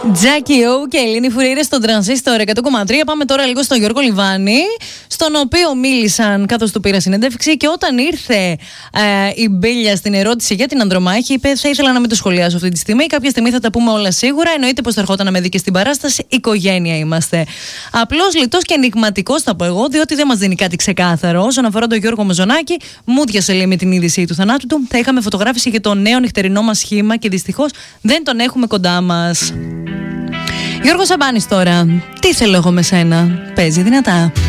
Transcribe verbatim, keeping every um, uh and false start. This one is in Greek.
Τζάκι Ου και Ελένη Φουρέιρα στον Τρανζίστορ εκατό κόμμα τρία. Πάμε τώρα λίγο στον Γιώργο Λιβάνη, στον οποίο μίλησαν καθώς του πήρα συνέντευξη. Και όταν ήρθε ε, η Μπίλια στην ερώτηση για την Ανδρομάχη, είπε: θα ήθελα να μην το σχολιάσω αυτή τη στιγμή. Κάποια στιγμή θα τα πούμε όλα σίγουρα. Εννοείται πως θα ερχόταν να με δει και στην παράσταση. Οικογένεια είμαστε. Απλώς λιτός και ενιγματικός θα πω εγώ, διότι δεν μας δίνει κάτι ξεκάθαρο. Όσον αφορά τον Γιώργο Μεζονάκη, μούδιασε λέει με την είδηση του θανάτου του. Θα είχαμε φωτογράφηση για το νέο νυχτερινό μας σχήμα και δυστυχώς δεν τον έχουμε κοντά μας. Γιώργο Σαμπάνης τώρα. Τι θέλω εγώ με σένα. Παίζει δυνατά.